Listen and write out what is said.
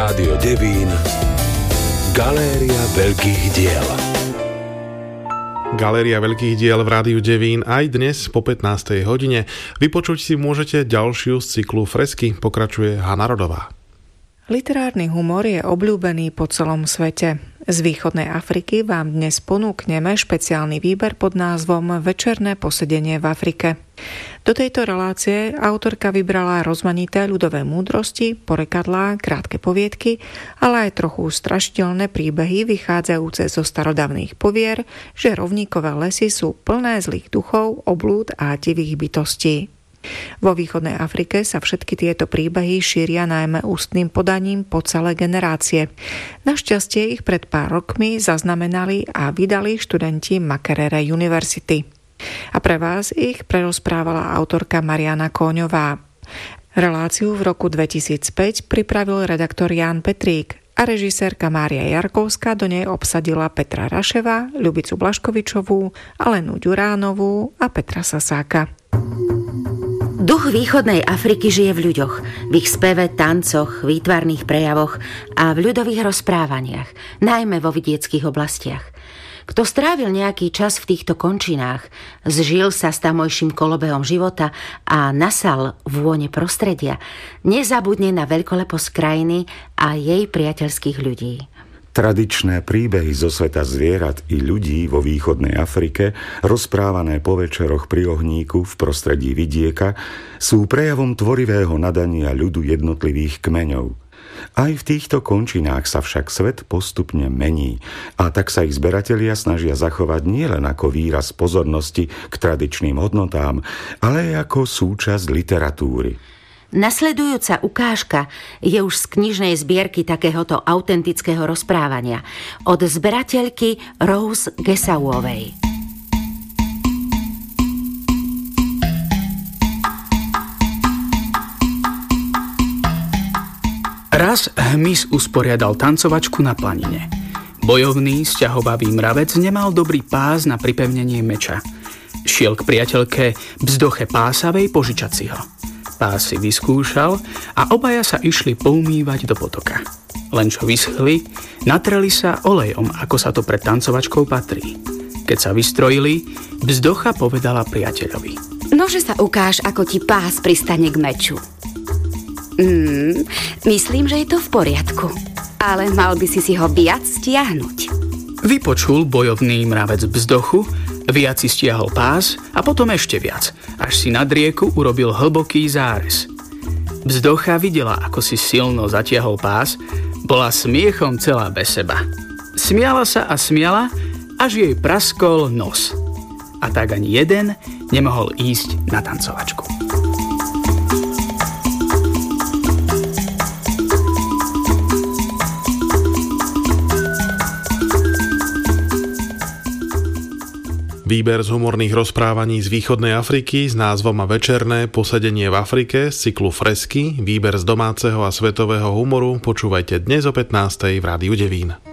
Rádio Devín. Galéria veľkých diel. Galéria veľkých diel v Rádiu Devín aj dnes po 15. hodine. Vypočuť si môžete ďalšiu z cyklu Fresky, pokračuje Hana Rodová. Literárny humor je obľúbený po celom svete. Z východnej Afriky vám dnes ponúkneme špeciálny výber pod názvom Večerné posedenie v Afrike. Do tejto relácie autorka vybrala rozmanité ľudové múdrosti, porekadlá, krátke poviedky, ale aj trochu strašidelné príbehy vychádzajúce zo starodávnych povier, že rovníkové lesy sú plné zlých duchov, oblúd a divých bytostí. Vo východnej Afrike sa všetky tieto príbehy šíria najmä ústnym podaním po celé generácie. Našťastie ich pred pár rokmi zaznamenali a vydali študenti Makerere University. A pre vás ich prerozprávala autorka Mariana Kóňová. Reláciu v roku 2005 pripravil redaktor Ján Petrík a režisérka Mária Jarkovská do nej obsadila Petra Raševa, Ľubicu Blaškovičovú, Alenu Ďuránovú a Petra Sasáka. Duch východnej Afriky žije v ľuďoch, v ich speve, tancoch, výtvarných prejavoch a v ľudových rozprávaniach, najmä vo vidieckých oblastiach. Kto strávil nejaký čas v týchto končinách, zžil sa s tamojším kolobehom života a nasal vône prostredia, nezabudne na veľkoleposť krajiny a jej priateľských ľudí. Tradičné príbehy zo sveta zvierat i ľudí vo východnej Afrike, rozprávané po večeroch pri ohníku v prostredí vidieka, sú prejavom tvorivého nadania ľudu jednotlivých kmeňov. Aj v týchto končinách sa však svet postupne mení a tak sa ich zberatelia snažia zachovať nielen ako výraz pozornosti k tradičným hodnotám, ale aj ako súčasť literatúry. Nasledujúca ukážka je už z knižnej zbierky takéhoto autentického rozprávania od zberateľky Rose Gesauovej. Raz hmyz usporiadal tancovačku na planine. Bojovný, sťahovavý mravec nemal dobrý pás na pripevnenie meča. Šiel k priateľke Bzdoche Pásavej požičať si ho. Pás si vyskúšal a obaja sa išli poumývať do potoka. Len čo vyschli, natreli sa olejom, ako sa to pred tancovačkou patrí. Keď sa vystrojili, Bzdocha povedala priateľovi: Nože sa ukáž, ako ti pás pristane k meču. Myslím, že je to v poriadku, ale mal by si ho viac stiahnuť. Vypočul bojovný mravec Bzdochu, viac si stiahol pás a potom ešte viac, až si nad rieku urobil hlboký zárez. Bzdocha videla, ako si silno zatiahol pás, bola smiechom celá bez seba. Smiala sa a smiala, až jej praskol nos. A tak ani jeden nemohol ísť na tancovačku. Výber z humorných rozprávaní z východnej Afriky s názvom Večerné posedenie v Afrike z cyklu Fresky, výber z domáceho a svetového humoru počúvajte dnes o 15. v Rádiu Devín.